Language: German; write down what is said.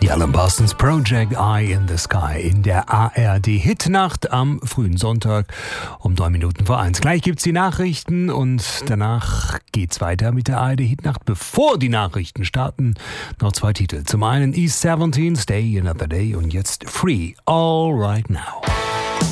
Die Alan Parsons Project, Eye in the Sky in der ARD-Hitnacht am frühen Sonntag um 1:03. Gleich gibt's die Nachrichten und danach geht's weiter mit der ARD-Hitnacht. Bevor die Nachrichten starten, noch zwei Titel. Zum einen E17, Stay Another Day und jetzt Free, All Right Now.